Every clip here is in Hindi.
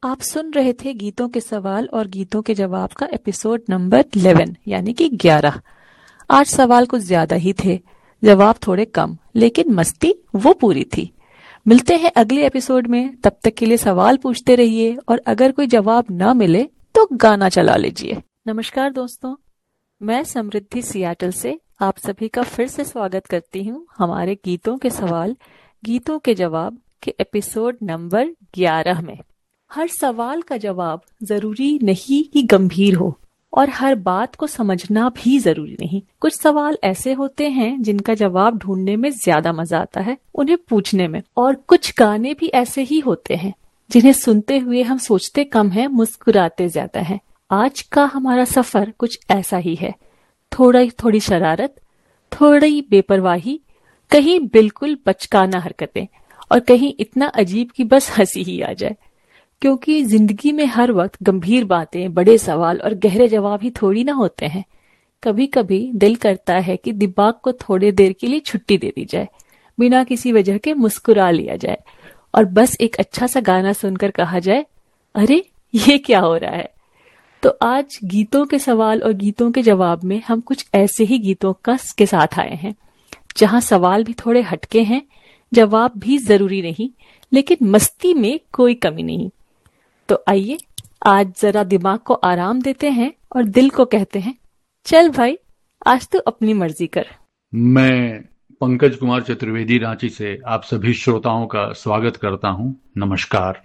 आप सुन रहे थे गीतों के सवाल और गीतों के जवाब का एपिसोड नंबर 11 यानी कि 11। आज सवाल कुछ ज्यादा ही थे, जवाब थोड़े कम, लेकिन मस्ती वो पूरी थी। मिलते हैं अगले एपिसोड में, तब तक के लिए सवाल पूछते रहिए और अगर कोई जवाब ना मिले तो गाना चला लीजिए। नमस्कार दोस्तों, मैं समृद्धि सियाटल से आप सभी का फिर से स्वागत करती हूँ हमारे गीतों के सवाल गीतों के जवाब के एपिसोड नंबर 11 में। हर सवाल का जवाब जरूरी नहीं कि गंभीर हो और हर बात को समझना भी जरूरी नहीं। कुछ सवाल ऐसे होते हैं जिनका जवाब ढूंढने में ज्यादा मजा आता है उन्हें पूछने में, और कुछ गाने भी ऐसे ही होते हैं जिन्हें सुनते हुए हम सोचते कम है, मुस्कुराते ज्यादा है। आज का हमारा सफर कुछ ऐसा ही है, थोड़ी शरारत, थोड़ी बेपरवाही, कहीं बिल्कुल बचकाना हरकतें और कहीं इतना अजीब कि बस हंसी ही आ जाए। क्योंकि जिंदगी में हर वक्त गंभीर बातें, बड़े सवाल और गहरे जवाब ही थोड़ी ना होते हैं। कभी कभी दिल करता है कि दिमाग को थोड़ी देर के लिए छुट्टी दे दी जाए, बिना किसी वजह के मुस्कुरा लिया जाए और बस एक अच्छा सा गाना सुनकर कहा जाए, अरे ये क्या हो रहा है। तो आज गीतों के सवाल और गीतों के जवाब में हम कुछ ऐसे ही गीतों के साथ आए हैं जहां सवाल भी थोड़े हटके हैं, जवाब भी जरूरी नहीं, लेकिन मस्ती में कोई कमी नहीं। तो आइए आज जरा दिमाग को आराम देते हैं और दिल को कहते हैं, चल भाई आज तू अपनी मर्जी कर। मैं पंकज कुमार चतुर्वेदी रांची से आप सभी श्रोताओं का स्वागत करता हूं। नमस्कार।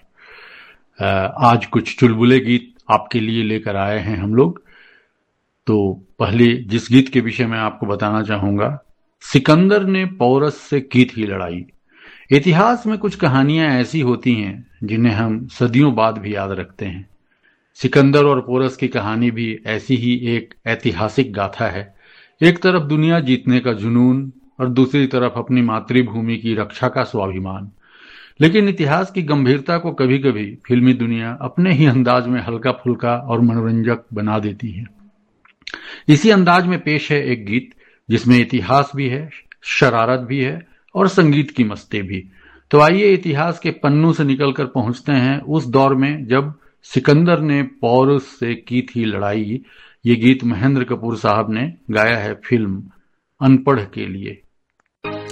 आज कुछ चुलबुले गीत आपके लिए लेकर आए हैं हम लोग। तो पहले जिस गीत के विषय में आपको बताना चाहूंगा, सिकंदर ने पोरस से की थी लड़ाई। इतिहास में कुछ कहानियां ऐसी होती हैं जिन्हें हम सदियों बाद भी याद रखते हैं। सिकंदर और पोरस की कहानी भी ऐसी ही एक ऐतिहासिक गाथा है। एक तरफ दुनिया जीतने का जुनून और दूसरी तरफ अपनी मातृभूमि की रक्षा का स्वाभिमान। लेकिन इतिहास की गंभीरता को कभी कभी फिल्मी दुनिया अपने ही अंदाज में हल्का फुल्का और मनोरंजक बना देती है। इसी अंदाज में पेश है एक गीत जिसमें इतिहास भी है, शरारत भी है और संगीत की मस्ती भी। तो आइए इतिहास के पन्नों से निकलकर पहुंचते हैं उस दौर में जब सिकंदर ने पोरस से की थी लड़ाई। ये गीत महेंद्र कपूर साहब ने गाया है फिल्म अनपढ़ के लिए।